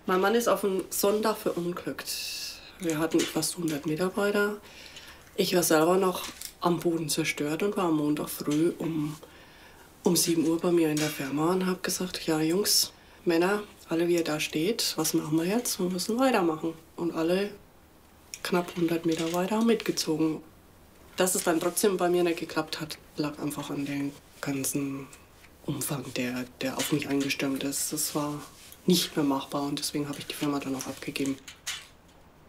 Mein Mann ist auf einen Sonntag verunglückt. Wir hatten fast 100 Mitarbeiter. Ich war selber noch am Boden zerstört und war am Montag früh um 7 Uhr bei mir in der Firma und habe gesagt, ja Jungs, Männer, alle wie ihr da steht, was machen wir jetzt? Wir müssen weitermachen. Und alle knapp 100 Mitarbeiter haben mitgezogen. Dass es dann trotzdem bei mir nicht geklappt hat, lag einfach an dem ganzen Umfang, der auf mich eingestürmt ist. Das war nicht mehr machbar und deswegen habe ich die Firma dann auch abgegeben.